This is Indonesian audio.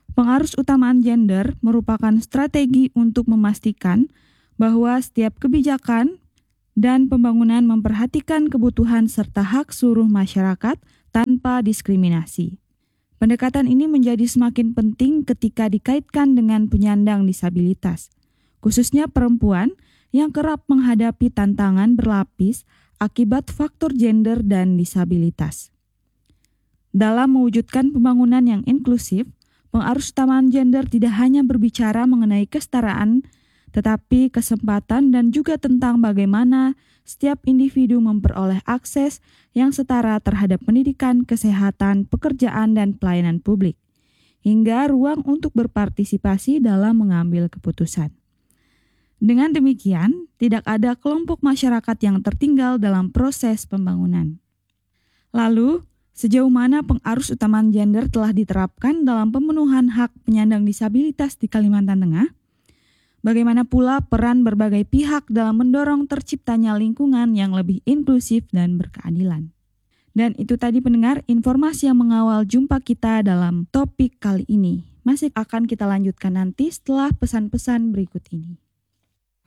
Pengarus utamaan gender merupakan strategi untuk memastikan bahwa setiap kebijakan dan pembangunan memperhatikan kebutuhan serta hak seluruh masyarakat tanpa diskriminasi. Pendekatan ini menjadi semakin penting ketika dikaitkan dengan penyandang disabilitas, khususnya perempuan yang kerap menghadapi tantangan berlapis akibat faktor gender dan disabilitas. Dalam mewujudkan pembangunan yang inklusif, pengarus utamaan gender tidak hanya berbicara mengenai kesetaraan, tetapi kesempatan dan juga tentang bagaimana setiap individu memperoleh akses yang setara terhadap pendidikan, kesehatan, pekerjaan, dan pelayanan publik, hingga ruang untuk berpartisipasi dalam mengambil keputusan. Dengan demikian, tidak ada kelompok masyarakat yang tertinggal dalam proses pembangunan. Lalu, sejauh mana pengarus utamaan gender telah diterapkan dalam pemenuhan hak penyandang disabilitas di Kalimantan Tengah? Bagaimana pula peran berbagai pihak dalam mendorong terciptanya lingkungan yang lebih inklusif dan berkeadilan? Dan itu tadi pendengar informasi yang mengawal jumpa kita dalam topik kali ini. Masih akan kita lanjutkan nanti setelah pesan-pesan berikut ini.